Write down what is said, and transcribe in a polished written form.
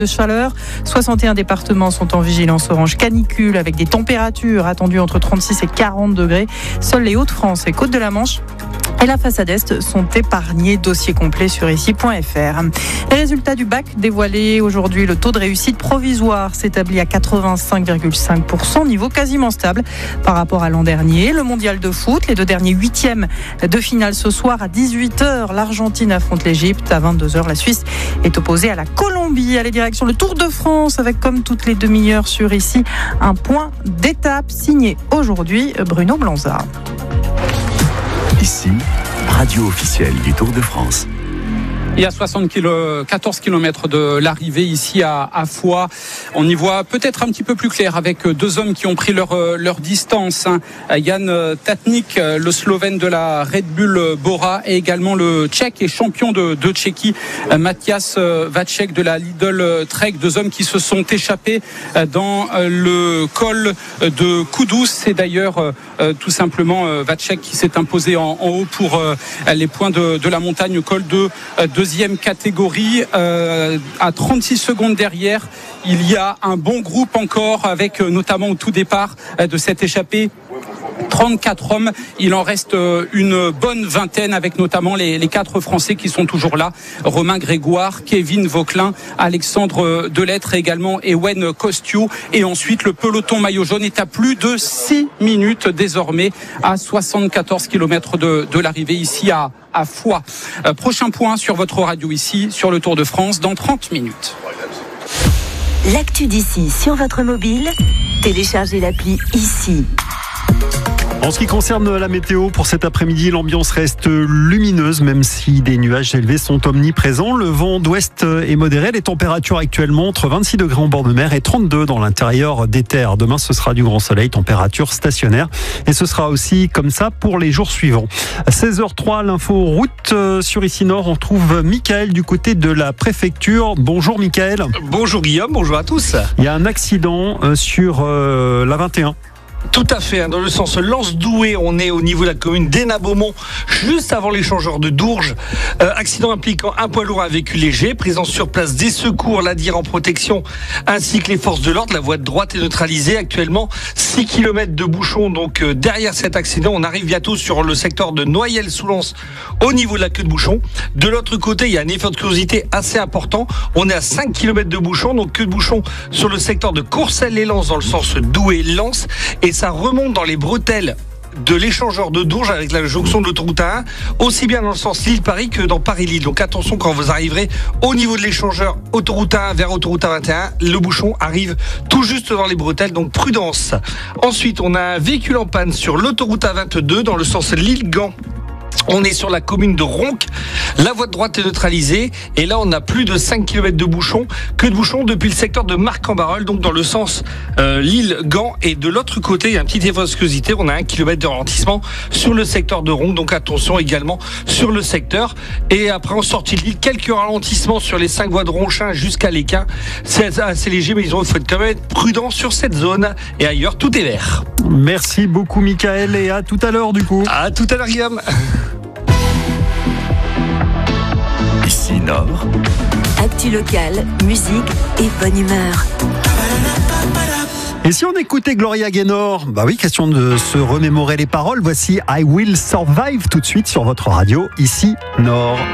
de chaleur. 61 départements sont en vigilance orange canicule avec des températures attendues entre 36 et 40 degrés. Seules les Hauts-de-France et Côtes de la Manche et la façade Est sont épargnés. Dossier complet sur ici.fr. Les résultats du bac dévoilés aujourd'hui. Le taux de réussite provisoire s'établit à 85,5%, niveau quasiment stable par rapport à l'an dernier. Le mondial de foot, les 2 derniers huitièmes de finale ce soir à 18h. L'Argentine affronte l'Égypte. À 22h, la Suisse est opposée à la Colombie. Allez, direction le Tour de France avec, comme toutes les demi-heures sur ici, un point d'étape signé aujourd'hui Bruno Blanza. Ici, radio officielle du Tour de France. Il y a 14 km de l'arrivée ici à Foix. On y voit peut-être un petit peu plus clair avec 2 hommes qui ont pris leur distance. Jan Tatnik, le Slovène de la Red Bull Bora, et également le Tchèque et champion de Tchéquie, Matthias Vacek de la Lidl Trek. 2 hommes qui se sont échappés dans le col de Kudus. C'est d'ailleurs tout simplement Vacek qui s'est imposé en haut pour les points de la montagne, col de deuxième catégorie. À 36 secondes derrière, il y a un bon groupe encore, avec notamment au tout départ de cette échappée 34 hommes. Il en reste une bonne vingtaine, avec notamment les 4 Français qui sont toujours là: Romain Grégoire, Kevin Vauquelin, Alexandre Delettre et également Ewen Kostiou. Et ensuite, le peloton maillot jaune est à plus de 6 minutes désormais, à 74 km de l'arrivée ici à Foix. Prochain point sur votre radio ici, sur le Tour de France, dans 30 minutes. L'actu d'ici sur votre mobile, téléchargez l'appli ici. En ce qui concerne la météo pour cet après-midi, l'ambiance reste lumineuse, même si des nuages élevés sont omniprésents. Le vent d'ouest est modéré. Les températures actuellement entre 26 degrés en bord de mer et 32 dans l'intérieur des terres. Demain, ce sera du grand soleil, température stationnaire. Et ce sera aussi comme ça pour les jours suivants. À 16h03, l'info route sur Ici Nord. On trouve Michael du côté de la préfecture. Bonjour Michael. Bonjour Guillaume, bonjour à tous. Il y a un accident sur la 21. Tout à fait, dans le sens Lens-Douai, on est au niveau de la commune d'Hénin-Beaumont, juste avant l'échangeur de Dourges. Accident impliquant un poids lourd à véhicule léger, présence sur place des secours, l'ADIR en protection, ainsi que les forces de l'ordre. La voie de droite est neutralisée. Actuellement, 6 km de bouchons. Donc derrière cet accident, on arrive bientôt sur le secteur de Noyelles-sous-Lens, au niveau de la queue de bouchon. De l'autre côté, il y a un effort de curiosité assez important. On est à 5 km de bouchons, donc queue de bouchon sur le secteur de Courcelles-les-Lens, dans le sens Douai-Lens. Et ça remonte dans les bretelles de l'échangeur de Dourges avec la jonction de l'autoroute A1, aussi bien dans le sens Lille-Paris que dans Paris-Lille. Donc attention, quand vous arriverez au niveau de l'échangeur autoroute A1 vers autoroute A21, le bouchon arrive tout juste dans les bretelles, donc prudence. Ensuite, on a un véhicule en panne sur l'autoroute A22 dans le sens Lille-Gand. On est sur la commune de Ronques. La voie de droite est neutralisée. Et là, on a plus de 5 km de bouchons. Que de bouchons depuis le secteur de Marc-en-Barœul, donc dans le sens Lille-Gand. Et de l'autre côté, il y a un petit effort de viscosité. On a 1 km de ralentissement sur le secteur de Ronques. Donc attention également sur le secteur. Et après, en sortie de Lille, quelques ralentissements sur les 5 voies de Ronchin jusqu'à l'Équin. C'est assez léger, mais il faut quand même être prudent sur cette zone. Et ailleurs, tout est vert. Merci beaucoup Michael, et à tout à l'heure du coup. À tout à l'heure Guillaume. Ici Nord. Actu locale, musique et bonne humeur. Et si on écoutait Gloria Gaynor? Bah oui, question de se remémorer les paroles. Voici I Will Survive tout de suite sur votre radio Ici Nord.